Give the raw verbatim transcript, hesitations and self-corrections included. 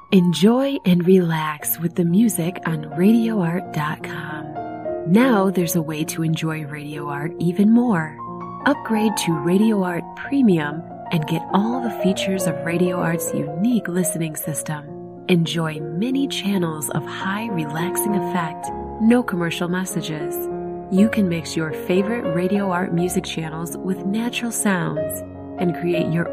Enjoy and relax with the music on radio art dot com. Now there's a way to enjoy Radio Art even more. Upgrade to Radio Art Premium and get all the features of Radio Art's unique listening system. Enjoy many channels of high relaxing effect, no commercial messages. You can mix your favorite Radio Art music channels with natural sounds and create your